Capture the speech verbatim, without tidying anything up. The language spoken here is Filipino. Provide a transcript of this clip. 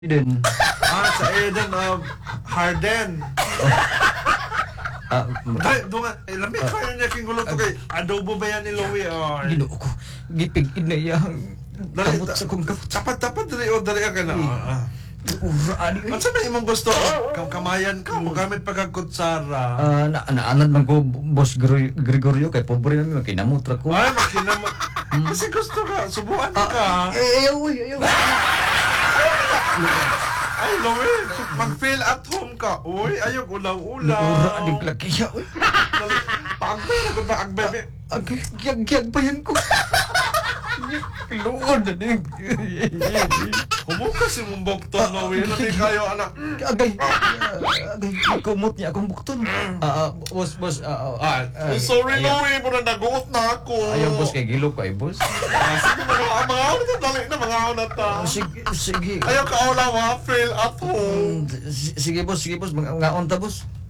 Eden. Ah, sa Eden of Harden. Ah, Ay, doon nga, eh, lamig kayo niya king gulo to kay adobo ba yan ni Louie? Oh, ginoo ko. Gipig inayang dali, kamot sa kong kamot. tapat-tapat dali o dali ka na. Ah, ah. Ura, ani. Ano sa imong gusto? Kam kamayan ka, mo gamit pagkakutsara. Ah, na naanad man ko Boss Gre- Gregorio kay pobre na mi kinamutra ko. Ay, makinam. Kasi gusto ka, subuan ka. Ah, eh, ayaw, ayaw. Ay, Louie, mag-feel at home ka. Uy, ayaw ulaw-ulaw. Ura, aning lakiya. Uy, Pagbay na ko na ang bebe. ag gyag-gyag pa yan ko. Luod na din. Kumuka si mong bokton, Louie. Ano di kayo, anak? Agay, agay, kumot niya akong bukton. Ah, ah, boss, boss, ah, ah, Ah, sorry, ayaw. Louie. Muna naguot na ako. Ayaw, boss, kay gilo ko ay boss. Ah, sige, mga mga ako na dali na mga ako na ta. Ah, sige, sige. Ayaw ka ulaw, ha? Feel at home. Mm, s- Sige, boss, sige, boss. Mga ngaon ta, boss.